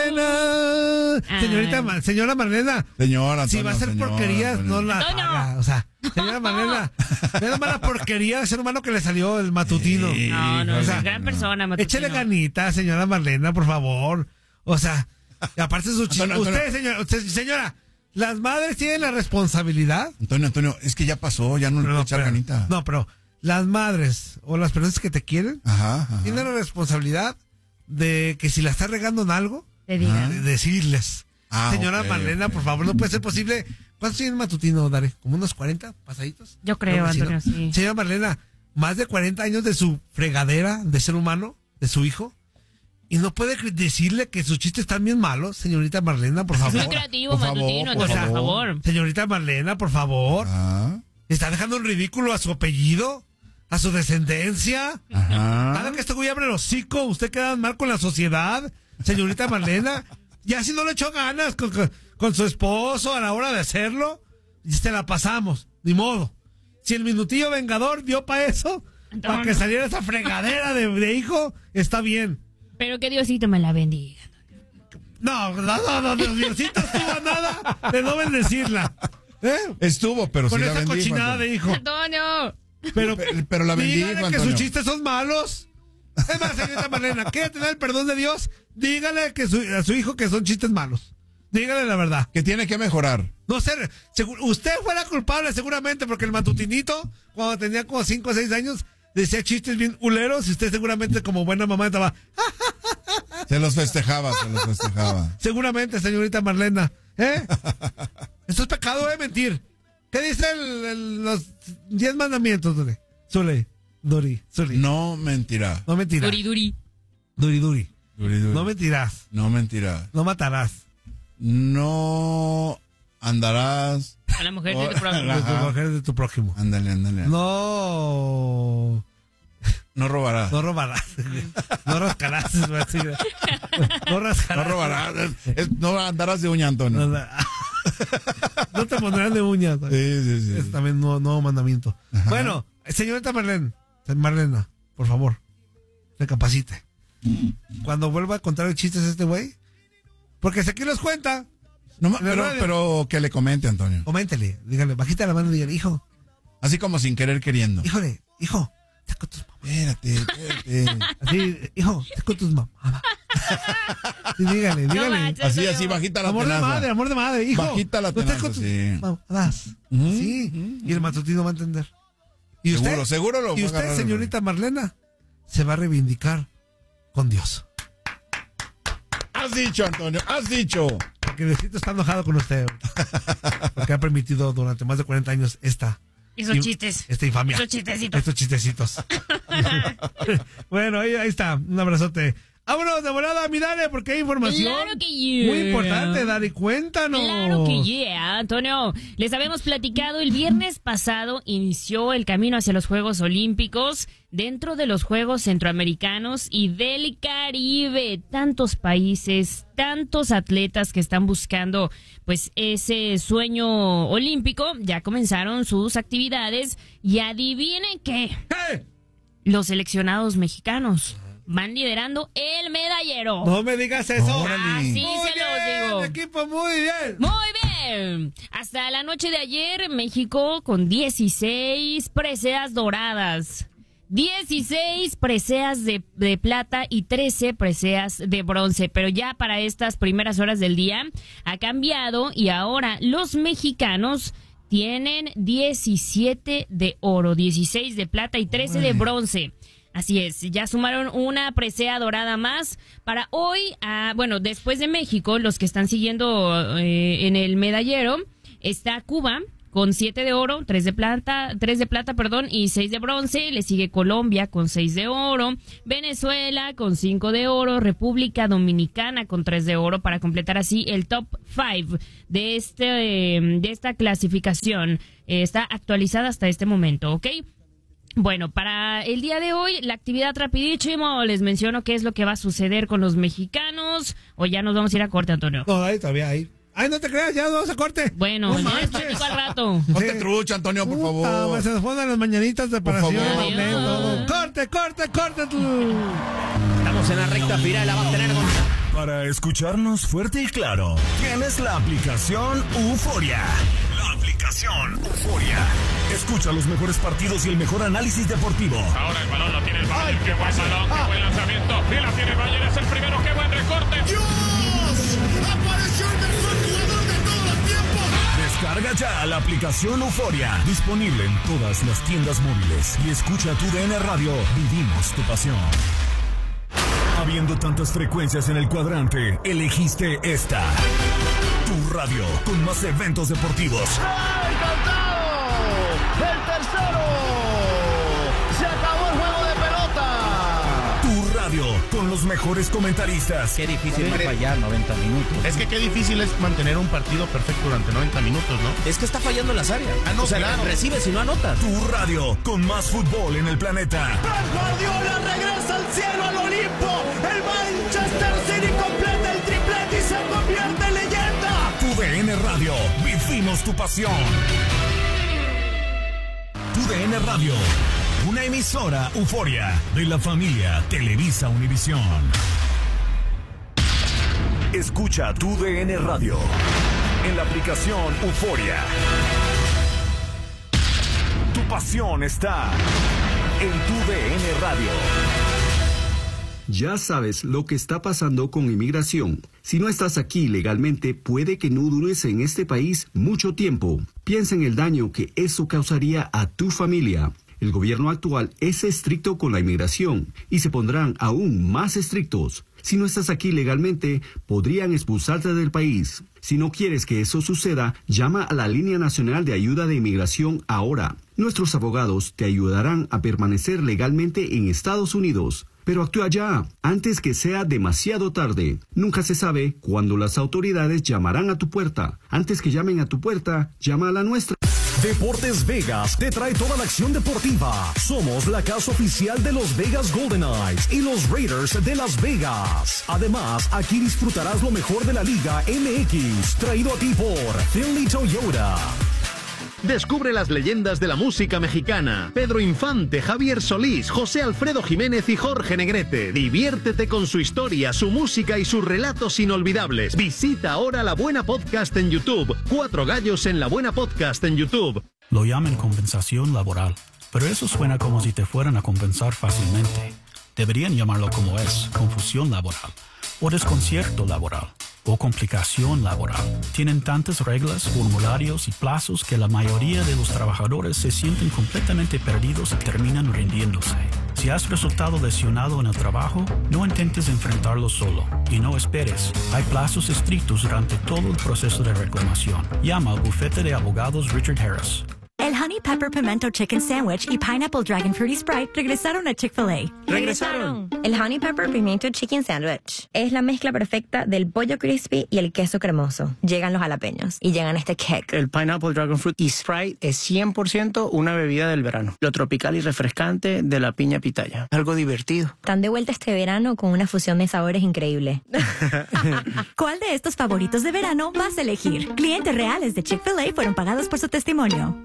Marlena. Señora Marlena. Señora, si va a hacer porquerías, no la haga. O sea, señora Marlena, es mala porquería de ser humano que le salió el matutino. No, es gran persona, matutino. Échele ganita, señora Marlena, por favor. O sea, aparte de su chiste. Señora, las madres tienen la responsabilidad. Antonio, es que ya pasó, ya no le puedo echar ganita. No, pero las madres o las personas que te quieren tienen la responsabilidad de que si la estás regando en algo, de decirles. Señora Marlena, por favor, no puede ser posible. ¿Cuántos tiene el matutino, Dari? ¿Como unos 40 pasaditos? Yo creo, Antonio, sí. Señora Marlena, más de 40 años de su fregadera de ser humano, de su hijo. Y no puede decirle que sus chistes están bien malos, señorita Marlena, por favor. Es muy creativo, matutino, por favor. Señorita Marlena, por favor. Está dejando en ridículo a su apellido, a su descendencia. Cada que este güey abre el hocico, usted queda mal con la sociedad, señorita Marlena. Ya si no le echó ganas con su esposo a la hora de hacerlo, se la pasamos, ni modo. Si el minutillo vengador dio para eso, para que saliera esa fregadera de hijo, está bien. Pero que Diosito me la bendiga. No, Diosito estuvo nada de no bendecirla. Estuvo, pero con sí esa la bendijo, cochinada de hijo. Antonio. Pero la bendijo, dígale que sus chistes son malos. Es más, señorita Marlena, ¿quiere tener el perdón de Dios? Dígale a su hijo que son chistes malos. Dígale la verdad. Que tiene que mejorar. No sé, usted fue la culpable seguramente porque el matutinito, cuando tenía como 5 o 6 años, decía chistes bien huleros y usted seguramente como buena mamá estaba... Se los festejaba. Seguramente, señorita Marlena. Esto es pecado, mentir. ¿Qué dice los 10 mandamientos, Zuli? No mentirás. No mentirás. Duri. No mentirás. No mentirás. No matarás. No andarás a la mujer de tu prójimo. De tu mujer de tu prójimo. Ándale. No robarás. No rascarás. No robarás. No andarás de uña, Antonio. No te pondrás de uña. Sí. Es también un nuevo mandamiento. Bueno, señorita Marlena, por favor, recapacite. Cuando vuelva a contar chistes a este güey, porque si aquí los cuenta. Pero que le comente, Antonio. Coméntele, dígale, bajita la mano y dígale, hijo. Así como sin querer queriendo. Híjole, hijo, estás con tus mamás. Espérate. Así, hijo, estás con tus mamás. Sí, dígale. Así, bajita la tenaza. Amor de madre, hijo. Bajita la tenaza, sí. Sí, y el matutino va a entender. Y seguro lo va a agarrar. Y usted, señorita Marlena, se va a reivindicar con Dios. Has dicho, Antonio, has dicho. Porque Diosito está enojado con usted. Porque ha permitido durante más de 40 años esos chistes. Esta infamia. Estos chistecitos. Bueno, ahí está. Un abrazote. Vámonos de volada, mi Dani, porque hay información. Claro que yeah. Muy importante, Dani, cuéntanos. Claro que yeah, Antonio. Les habíamos platicado, el viernes pasado inició el camino hacia los Juegos Olímpicos dentro de los Juegos Centroamericanos y del Caribe. Tantos países, tantos atletas que están buscando pues ese sueño olímpico. Ya comenzaron sus actividades y adivinen qué. Los seleccionados mexicanos van liderando el medallero. No me digas eso. Así se los digo. Equipo, muy bien. Muy bien. Hasta la noche de ayer, México con 16 preseas doradas. 16 preseas de plata y 13 preseas de bronce. Pero ya para estas primeras horas del día ha cambiado y ahora los mexicanos tienen 17 de oro, 16 de plata y 13 de bronce. Así es, ya sumaron una presea dorada más para hoy. Después de México, los que están siguiendo en el medallero, está Cuba con 7 de oro, 3 de plata, y 6 de bronce. Le sigue Colombia con 6 de oro, Venezuela con 5 de oro, República Dominicana con 3 de oro, para completar así el top 5 de esta clasificación. Está actualizada hasta este momento, ¿ok? Bueno, para el día de hoy, la actividad rapidísimo, les menciono qué es lo que va a suceder con los mexicanos, o ya nos vamos a ir a corte, Antonio. No, ahí todavía hay. Ay, no te creas, ya nos vamos a corte. Bueno, ya les platico al rato. Ponte trucha, Antonio, por favor. Se nos ponen las mañanitas de preparación. Corte. Estamos en la recta final, la va a tener con Para escucharnos fuerte y claro, tienes la aplicación Euforia. La aplicación Euforia. Escucha los mejores partidos y el mejor análisis deportivo. Ahora el balón lo tiene el Bayern. ¡Qué buen balón! ¡Qué buen lanzamiento! ¡Y la tiene el Bayern! ¡Es el primero! ¡Qué buen recorte! ¡Dios! ¡Apareció el mejor jugador de todos los tiempos! Descarga ya la aplicación Euforia. Disponible en todas las tiendas móviles. Y escucha tu DN Radio. Vivimos tu pasión. Habiendo tantas frecuencias en el cuadrante, elegiste esta. Tu radio, con más eventos deportivos. ¡Encantado! ¡El tercero! ¡Se acabó el juego de pelota! Tu radio, con los mejores comentaristas. Qué difícil es fallar 90 minutos. Es que qué difícil es mantener un partido perfecto durante 90 minutos, ¿no? Es que está fallando en las áreas. No, o sea, claro. recibes y no anotas. Tu radio, con más fútbol en el planeta. ¡Pep Guardiola regresa al cielo, al Olimpo! ¡El Manchester City completa el triplete y se convierte en leyenda! Tu DN Radio, vivimos tu pasión. Tu DN Radio, una emisora Euforia de la familia Televisa Univisión. Escucha Tu DN Radio en la aplicación Euforia. Tu pasión está en Tu DN Radio. Ya sabes lo que está pasando con inmigración. Si no estás aquí legalmente, puede que no dures en este país mucho tiempo. Piensa en el daño que eso causaría a tu familia. El gobierno actual es estricto con la inmigración y se pondrán aún más estrictos. Si no estás aquí legalmente, podrían expulsarte del país. Si no quieres que eso suceda, llama a la Línea Nacional de Ayuda de Inmigración ahora. Nuestros abogados te ayudarán a permanecer legalmente en Estados Unidos. Pero actúa ya, antes que sea demasiado tarde. Nunca se sabe cuándo las autoridades llamarán a tu puerta. Antes que llamen a tu puerta, llama a la nuestra. Deportes Vegas te trae toda la acción deportiva. Somos la casa oficial de los Vegas Golden Knights y los Raiders de Las Vegas. Además, aquí disfrutarás lo mejor de la Liga MX, traído a ti por Finley Toyota. Descubre las leyendas de la música mexicana. Pedro Infante, Javier Solís, José Alfredo Jiménez y Jorge Negrete. Diviértete con su historia, su música y sus relatos inolvidables. Visita ahora La Buena Podcast en YouTube. 4 gallos en La Buena Podcast en YouTube. Lo llaman compensación laboral, pero eso suena como si te fueran a compensar fácilmente. Deberían llamarlo como es, confusión laboral, o desconcierto laboral, o complicación laboral. Tienen tantas reglas, formularios y plazos que la mayoría de los trabajadores se sienten completamente perdidos y terminan rindiéndose. Si has resultado lesionado en el trabajo, no intentes enfrentarlo solo y no esperes. Hay plazos estrictos durante todo el proceso de reclamación. Llama al bufete de abogados Richard Harris. El Honey Pepper Pimento Chicken Sandwich y Pineapple Dragon Fruity Sprite regresaron a Chick-fil-A. ¡Regresaron! El Honey Pepper Pimiento Chicken Sandwich es la mezcla perfecta del pollo crispy y el queso cremoso. Llegan los jalapeños y llegan este kick. El Pineapple Dragon Fruit y Sprite es 100% una bebida del verano. Lo tropical y refrescante de la piña pitaya. Algo divertido. Están de vuelta este verano con una fusión de sabores increíble. ¿Cuál de estos favoritos de verano vas a elegir? Clientes reales de Chick-fil-A fueron pagados por su testimonio.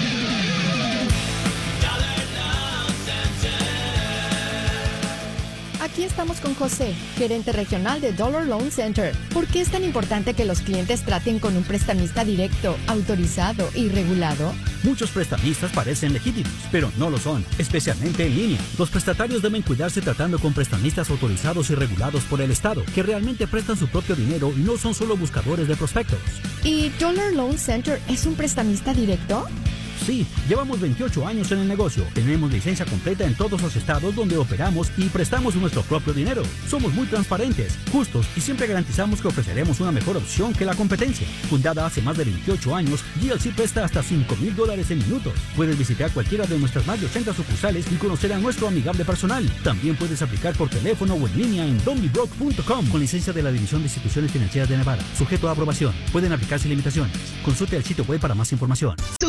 Aquí estamos con José, gerente regional de Dollar Loan Center. ¿Por qué es tan importante que los clientes traten con un prestamista directo, autorizado y regulado? Muchos prestamistas parecen legítimos, pero no lo son, especialmente en línea. Los prestatarios deben cuidarse tratando con prestamistas autorizados y regulados por el Estado, que realmente prestan su propio dinero y no son solo buscadores de prospectos. ¿Y Dollar Loan Center es un prestamista directo? Sí, llevamos 28 años en el negocio. Tenemos licencia completa en todos los estados donde operamos y prestamos nuestro propio dinero. Somos muy transparentes, justos y siempre garantizamos que ofreceremos una mejor opción que la competencia. Fundada hace más de 28 años, GLC presta hasta $5,000 en minutos. Puedes visitar cualquiera de nuestras más de 80 sucursales y conocer a nuestro amigable personal. También puedes aplicar por teléfono o en línea en donbybroke.com con licencia de la División de Instituciones Financieras de Nevada. Sujeto a aprobación. Pueden aplicarse limitaciones. Consulte el sitio web para más información.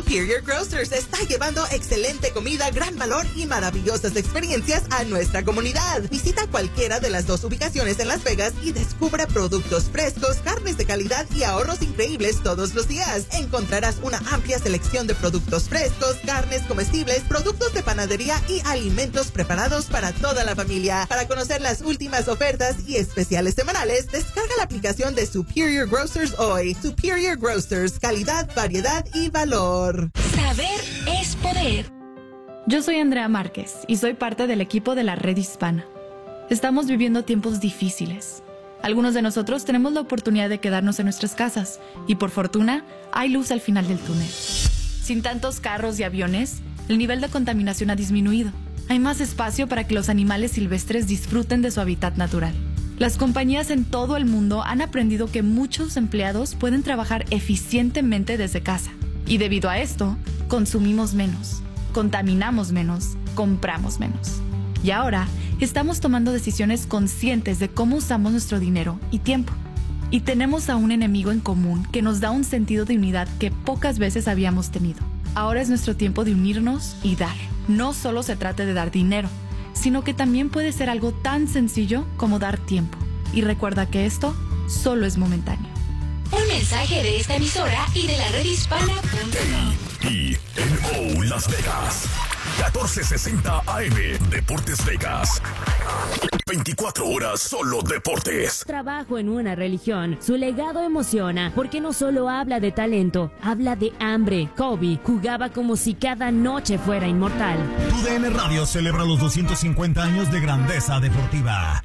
Superior Grocers está llevando excelente comida, gran valor y maravillosas experiencias a nuestra comunidad. Visita cualquiera de las 2 ubicaciones en Las Vegas y descubre productos frescos, carnes de calidad y ahorros increíbles todos los días. Encontrarás una amplia selección de productos frescos, carnes comestibles, productos de panadería y alimentos preparados para toda la familia. Para conocer las últimas ofertas y especiales semanales, descarga la aplicación de Superior Grocers hoy. Superior Grocers, calidad, variedad y valor. Saber es poder. Yo soy Andrea Márquez y soy parte del equipo de la Red Hispana. Estamos viviendo tiempos difíciles. Algunos de nosotros tenemos la oportunidad de quedarnos en nuestras casas y por fortuna hay luz al final del túnel. Sin tantos carros y aviones, el nivel de contaminación ha disminuido. Hay más espacio para que los animales silvestres disfruten de su hábitat natural. Las compañías en todo el mundo han aprendido que muchos empleados pueden trabajar eficientemente desde casa. Y debido a esto, consumimos menos, contaminamos menos, compramos menos. Y ahora, estamos tomando decisiones conscientes de cómo usamos nuestro dinero y tiempo. Y tenemos a un enemigo en común que nos da un sentido de unidad que pocas veces habíamos tenido. Ahora es nuestro tiempo de unirnos y dar. No solo se trata de dar dinero, sino que también puede ser algo tan sencillo como dar tiempo. Y recuerda que esto solo es momentáneo. Un mensaje de esta emisora y de la red hispana.com. KINO Las Vegas. 1460 AM. Deportes Vegas. 24 horas solo deportes. Trabajo en una religión. Su legado emociona porque no solo habla de talento, habla de hambre. Kobe jugaba como si cada noche fuera inmortal. TUDN Radio celebra los 250 años de grandeza deportiva.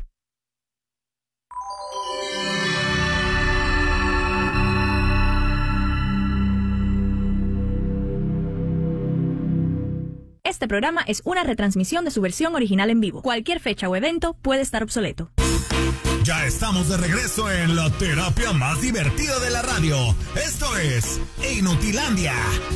Este programa es una retransmisión de su versión original en vivo. Cualquier fecha o evento puede estar obsoleto. Ya estamos de regreso en la terapia más divertida de la radio. Esto es Inutilandia.